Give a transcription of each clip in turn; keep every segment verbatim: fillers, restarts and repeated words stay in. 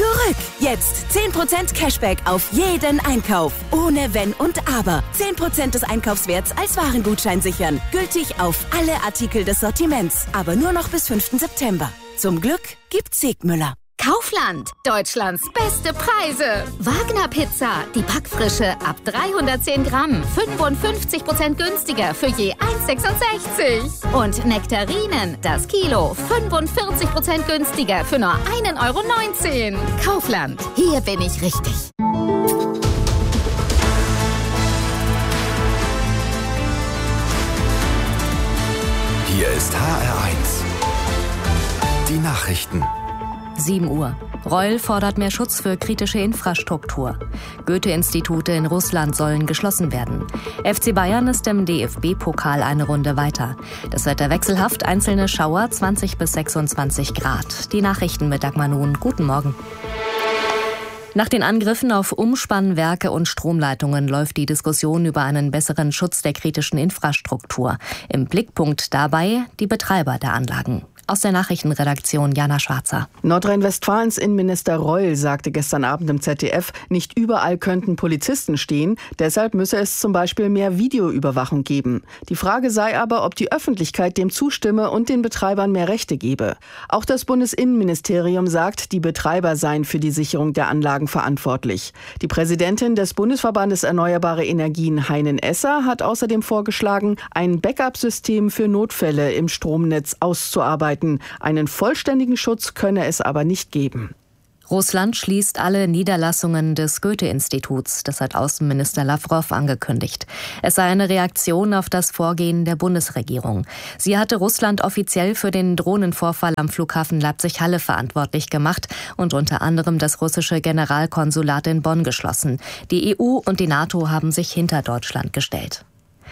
zurück. Jetzt zehn Prozent Cashback auf jeden Einkauf. Ohne Wenn und Aber. zehn Prozent des Einkaufswerts als Warengutschein sichern. Gültig auf alle Artikel des Sortiments. Aber nur noch bis fünften September. Zum Glück gibt's Siegmüller. Kaufland, Deutschlands beste Preise. Wagner Pizza, die Backfrische ab dreihundertzehn Gramm, fünfundfünfzig Prozent günstiger für je eins sechsundsechzig. Und Nektarinen, das Kilo, fünfundvierzig Prozent günstiger für nur ein Euro neunzehn. Kaufland, hier bin ich richtig. Hier ist H R eins. Die Nachrichten. sieben Uhr. Reul fordert mehr Schutz für kritische Infrastruktur. Goethe-Institute in Russland sollen geschlossen werden. F C Bayern ist im D F B-Pokal eine Runde weiter. Das Wetter wechselhaft, einzelne Schauer zwanzig bis sechsundzwanzig Grad. Die Nachrichten mit Dagmar Nun. Guten Morgen. Nach den Angriffen auf Umspannwerke und Stromleitungen läuft die Diskussion über einen besseren Schutz der kritischen Infrastruktur. Im Blickpunkt dabei die Betreiber der Anlagen. Aus der Nachrichtenredaktion Jana Schwarzer. Nordrhein-Westfalens Innenminister Reul sagte gestern Abend im Z D F, nicht überall könnten Polizisten stehen, deshalb müsse es zum Beispiel mehr Videoüberwachung geben. Die Frage sei aber, ob die Öffentlichkeit dem zustimme und den Betreibern mehr Rechte gebe. Auch das Bundesinnenministerium sagt, die Betreiber seien für die Sicherung der Anlagen verantwortlich. Die Präsidentin des Bundesverbandes Erneuerbare Energien, Heinen Esser, hat außerdem vorgeschlagen, ein Backup-System für Notfälle im Stromnetz auszuarbeiten. Einen vollständigen Schutz könne es aber nicht geben. Russland schließt alle Niederlassungen des Goethe-Instituts. Das hat Außenminister Lawrow angekündigt. Es sei eine Reaktion auf das Vorgehen der Bundesregierung. Sie hatte Russland offiziell für den Drohnenvorfall am Flughafen Leipzig-Halle verantwortlich gemacht und unter anderem das russische Generalkonsulat in Bonn geschlossen. Die E U und die NATO haben sich hinter Deutschland gestellt.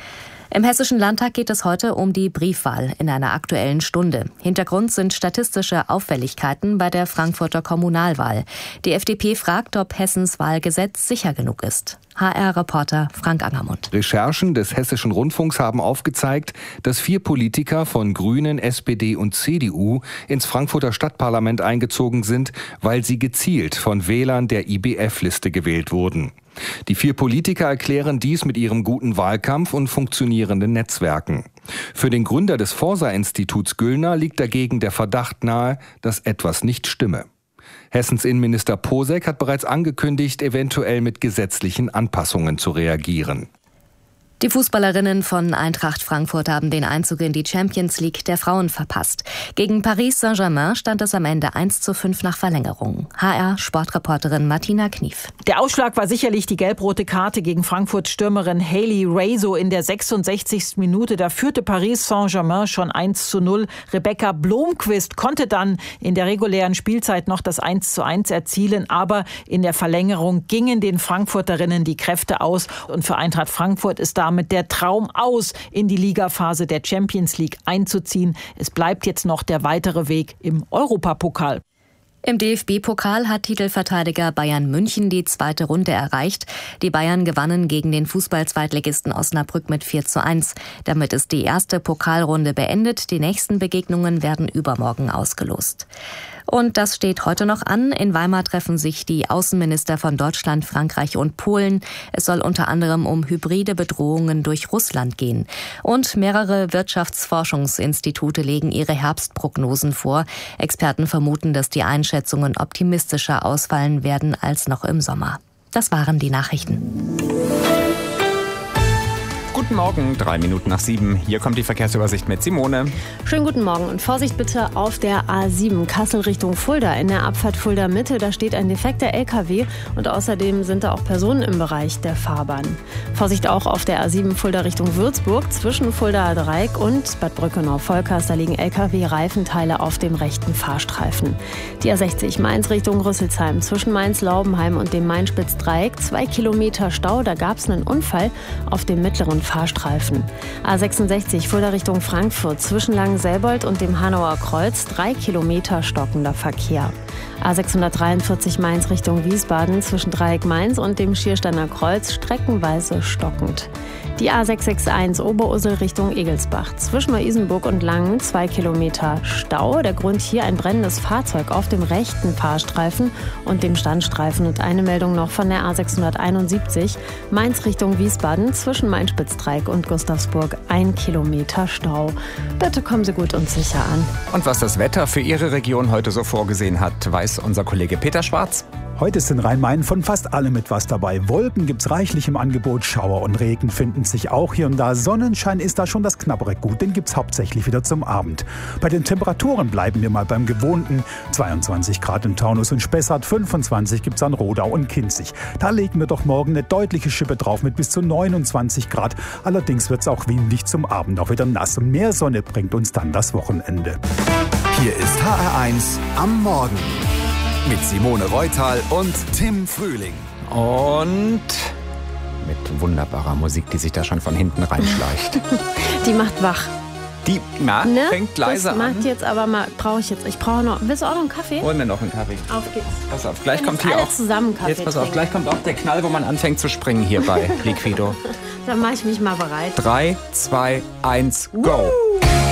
Im Hessischen Landtag geht es heute um die Briefwahl in einer Aktuellen Stunde. Hintergrund sind statistische Auffälligkeiten bei der Frankfurter Kommunalwahl. Die F D P fragt, ob Hessens Wahlgesetz sicher genug ist. H R-Reporter Frank Angermund. Recherchen des Hessischen Rundfunks haben aufgezeigt, dass vier Politiker von Grünen, S P D und C D U ins Frankfurter Stadtparlament eingezogen sind, weil sie gezielt von Wählern der I B F-Liste gewählt wurden. Die vier Politiker erklären dies mit ihrem guten Wahlkampf und funktionierenden Netzwerken. Für den Gründer des Forsa-Instituts Güllner liegt dagegen der Verdacht nahe, dass etwas nicht stimme. Hessens Innenminister Posek hat bereits angekündigt, eventuell mit gesetzlichen Anpassungen zu reagieren. Die Fußballerinnen von Eintracht Frankfurt haben den Einzug in die Champions League der Frauen verpasst. Gegen Paris Saint-Germain stand es am Ende eins zu fünf nach Verlängerung. H R-Sportreporterin Martina Knief. Der Ausschlag war sicherlich die gelb-rote Karte gegen Frankfurt-Stürmerin Hayley Raso in der sechsundsechzigsten Minute. Da führte Paris Saint-Germain schon eins zu null. Rebecca Blomqvist konnte dann in der regulären Spielzeit noch das eins zu eins erzielen. Aber in der Verlängerung gingen den Frankfurterinnen die Kräfte aus. Und für Eintracht Frankfurt ist da mit der Traum aus, in die Ligaphase der Champions League einzuziehen. Es bleibt jetzt noch der weitere Weg im Europapokal. Im D F B-Pokal hat Titelverteidiger Bayern München die zweite Runde erreicht. Die Bayern gewannen gegen den Fußball-Zweitligisten Osnabrück mit vier zu eins. Damit ist die erste Pokalrunde beendet. Die nächsten Begegnungen werden übermorgen ausgelost. Und das steht heute noch an. In Weimar treffen sich die Außenminister von Deutschland, Frankreich und Polen. Es soll unter anderem um hybride Bedrohungen durch Russland gehen. Und mehrere Wirtschaftsforschungsinstitute legen ihre Herbstprognosen vor. Experten vermuten, dass die Einschätzungen optimistischer ausfallen werden als noch im Sommer. Das waren die Nachrichten. Guten Morgen, drei Minuten nach sieben. Hier kommt die Verkehrsübersicht mit Simone. Schönen guten Morgen und Vorsicht bitte auf der A sieben Kassel Richtung Fulda. In der Abfahrt Fulda Mitte, da steht ein defekter L K W und außerdem sind da auch Personen im Bereich der Fahrbahn. Vorsicht auch auf der A sieben Fulda Richtung Würzburg zwischen Fuldaer Dreieck und Bad Brückenau-Volkers. Da liegen L K W-Reifenteile auf dem rechten Fahrstreifen. Die A sechzig Mainz Richtung Rüsselsheim zwischen Mainz-Laubenheim und dem Main-Spitz-Dreieck. Zwei Kilometer Stau, da gab es einen Unfall auf dem mittleren Fahrstreifen. A sechsundsechzig Fulda Richtung Frankfurt zwischen Langenselbold und dem Hanauer Kreuz. Drei Kilometer stockender Verkehr. A sechshundertdreiundvierzig Mainz Richtung Wiesbaden zwischen Dreieck Mainz und dem Schiersteiner Kreuz streckenweise stockend. Die A sechshundereinundsechzig Oberursel Richtung Egelsbach. Zwischen Neu-Isenburg und Langen zwei Kilometer Stau. Der Grund hier ein brennendes Fahrzeug auf dem rechten Fahrstreifen und dem Standstreifen. Und eine Meldung noch von der A sechshunderteinundsiebzig Mainz Richtung Wiesbaden zwischen Main-Spitz-Dreieck und Gustavsburg ein Kilometer Stau. Bitte kommen Sie gut und sicher an. Und was das Wetter für Ihre Region heute so vorgesehen hat, weiß unser Kollege Peter Schwarz. Heute ist in Rhein-Main von fast allem etwas dabei. Wolken gibt's reichlich im Angebot, Schauer und Regen finden sich auch hier und da. Sonnenschein ist da schon das knappere Gut, den gibt's hauptsächlich wieder zum Abend. Bei den Temperaturen bleiben wir mal beim Gewohnten. zweiundzwanzig Grad in Taunus und Spessart, fünfundzwanzig gibt's an Rodau und Kinzig. Da legen wir doch morgen eine deutliche Schippe drauf mit bis zu neunundzwanzig Grad. Allerdings wird's auch windig, zum Abend auch wieder nass. Und mehr Sonne bringt uns dann das Wochenende. Hier ist H R eins am Morgen. Mit Simone Reutal und Tim Frühling. Und mit wunderbarer Musik, die sich da schon von hinten reinschleicht. Die macht wach. Die na, ne? fängt leise das an. macht jetzt aber mal, brauche ich jetzt, ich brauche noch, willst du auch noch einen Kaffee? Holen wir noch einen Kaffee. Auf geht's. Pass auf, gleich Wenn kommt jetzt hier alle auch, zusammen Kaffee jetzt pass auf, trinken. gleich kommt auch der Knall, wo man anfängt zu springen hier bei Liquido. Dann mache ich mich mal bereit. drei, zwei, eins, go!